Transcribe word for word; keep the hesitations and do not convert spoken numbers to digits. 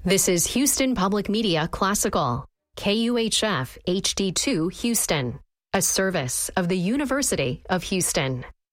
This is Houston Public Media Classical, K U H F H D two Houston, a service of the University of Houston.